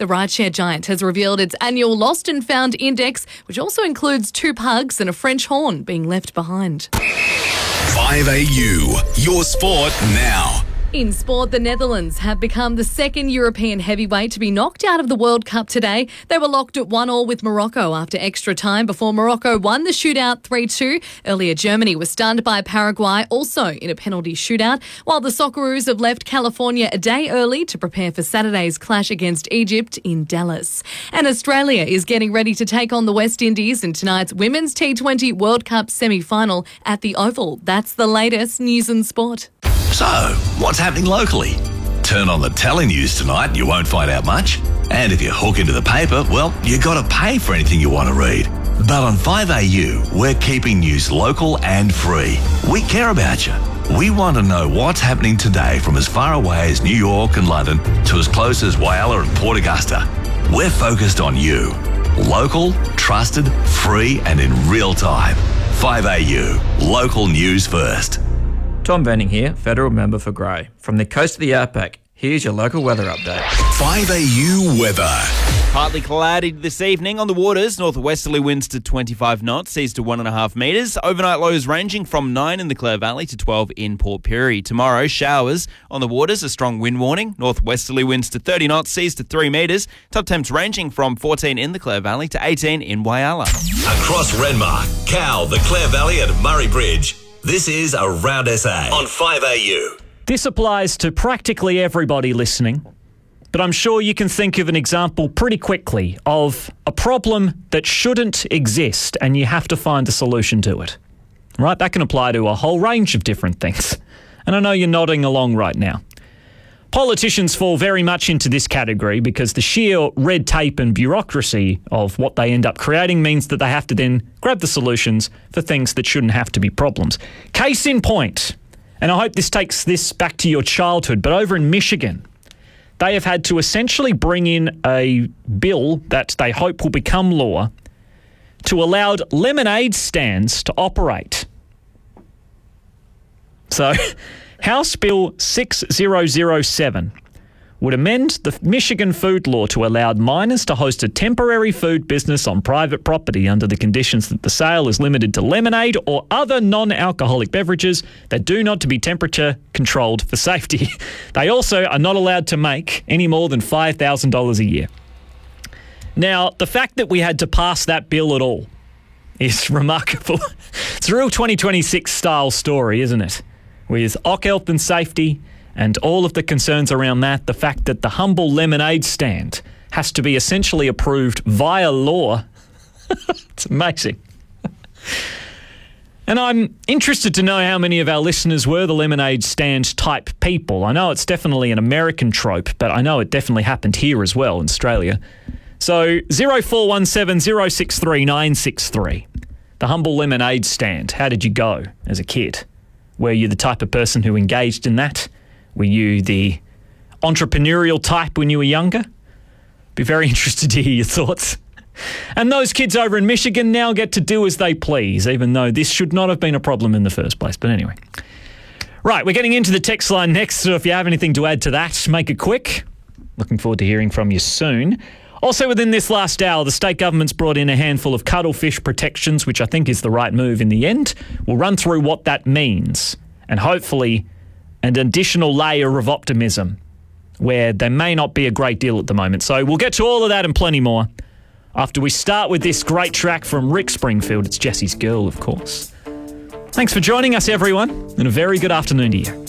The rideshare giant has revealed its annual Lost and Found Index, which also includes 2 pugs and a French horn being left behind. 5AU, your sport now. In sport, the Netherlands have become the second European heavyweight to be knocked out of the World Cup today. They were locked at 1-1 with Morocco after extra time before Morocco won the shootout 3-2. Earlier, Germany was stunned by Paraguay, also in a penalty shootout, while the Socceroos have left California a day early to prepare for Saturday's clash against Egypt in Dallas. And Australia is getting ready to take on the West Indies in tonight's Women's T20 World Cup semi-final at the Oval. That's the latest news and sport. So, what's happening locally? Turn on the telenews tonight and you won't find out much. And if you hook into the paper, well, you got to pay for anything you want to read. But on 5AU, we're keeping news local and free. We care about you. We want to know what's happening today from as far away as New York and London to as close as Whyalla and Port Augusta. We're focused on you. Local, trusted, free and in real time. 5AU, local news first. Tom Benning here, Federal Member for Grey. From the coast of the outback, here's your local weather update. 5AU weather. Partly cloudy this evening on the waters. Northwesterly winds to 25 knots, seas to 1.5 metres. Overnight lows ranging from 9 in the Clare Valley to 12 in Port Pirie. Tomorrow, showers on the waters, a strong wind warning. Northwesterly winds to 30 knots, seas to 3 metres. Top temps ranging from 14 in the Clare Valley to 18 in Whyalla. Across Renmark, Cowell, the Clare Valley and Murray Bridge. This is Around SA on 5AU. This applies to practically everybody listening, but I'm sure you can think of an example pretty quickly of a problem that shouldn't exist and you have to find a solution to it. Right? That can apply to a whole range of different things. And I know you're nodding along right now. Politicians fall very much into this category because the sheer red tape and bureaucracy of what they end up creating means that they have to then grab the solutions for things that shouldn't have to be problems. Case in point, and I hope this takes this back to your childhood, but over in Michigan, they have had to essentially bring in a bill that they hope will become law to allow lemonade stands to operate. So House Bill 6007 would amend the Michigan food law to allow minors to host a temporary food business on private property under the conditions that the sale is limited to lemonade or other non-alcoholic beverages that do not to be temperature controlled for safety. They also are not allowed to make any more than $5,000 a year. Now, the fact that we had to pass that bill at all is remarkable. It's a real 2026 style story, isn't it? With OC health and safety and all of the concerns around that, the fact that the humble lemonade stand has to be essentially approved via law. It's amazing. And I'm interested to know how many of our listeners were the lemonade stand type people. I know it's definitely an American trope, but I know it definitely happened here as well in Australia. So 0417 063 963. The humble lemonade stand. How did you go as a kid? Were you the type of person who engaged in that? Were you the entrepreneurial type when you were younger? Be very interested to hear your thoughts. And those kids over in Michigan now get to do as they please, even though this should not have been a problem in the first place. But anyway. Right, we're getting into the text line next, so if you have anything to add to that, make it quick. Looking forward to hearing from you soon. Also within this last hour, the state government's brought in a handful of cuttlefish protections, which I think is the right move in the end. We'll run through what that means and hopefully an additional layer of optimism where there may not be a great deal at the moment. So we'll get to all of that and plenty more after we start with this great track from Rick Springfield. It's Jesse's Girl, of course. Thanks for joining us, everyone, and a very good afternoon to you.